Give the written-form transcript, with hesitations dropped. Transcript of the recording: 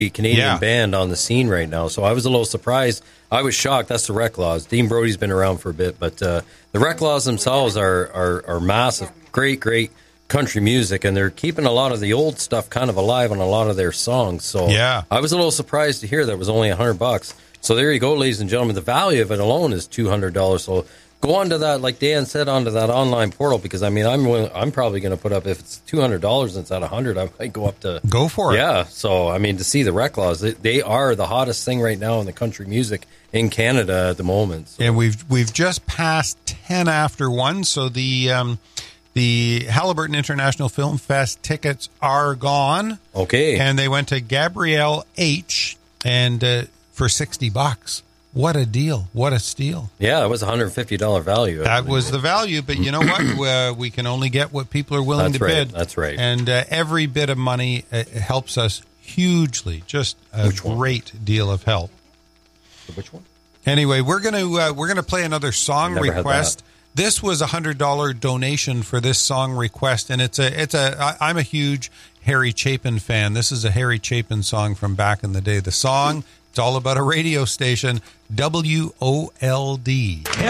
Canadian band on the scene right now. So I was a little surprised. I was shocked. That's the Reclaws. Dean Brody's been around for a bit, but the Reclaws themselves are massive, great country music, and they're keeping a lot of the old stuff kind of alive on a lot of their songs. So I was a little surprised to hear that it was only $100. So there you go, ladies and gentlemen. The value of it alone is $200. So go on to that, like Dan said, onto that online portal, because I mean, I'm probably going to put up, if it's $200 and it's at $100, I might go up to go for it. Yeah. So I mean, to see the Reclaws, they are the hottest thing right now in the country music in Canada at the moment. So. And we've just passed 10 after 1, so the Haliburton International Film Fest tickets are gone. Okay. And they went to Gabrielle H. and for $60. What a deal. What a steal. Yeah, that was $150 value. That was the value, but you know what? We can only get what people are willing to bid. That's right. And every bit of money helps us hugely. Just a great deal of help. Which one? Anyway, we're gonna play another song request. This was $100 donation for this song request, and I'm a huge Harry Chapin fan. This is a Harry Chapin song from back in the day. The song, it's all about a radio station, WOLD.